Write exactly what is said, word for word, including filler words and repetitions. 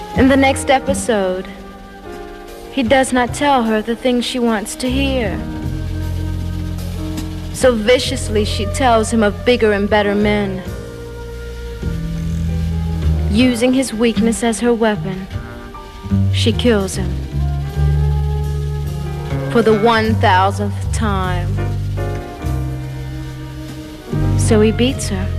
In the next episode, he does not tell her the things she wants to hear. So viciously she tells him of bigger and better men, using his weakness as her weapon. She kills him for the one thousandth time. So he beats her.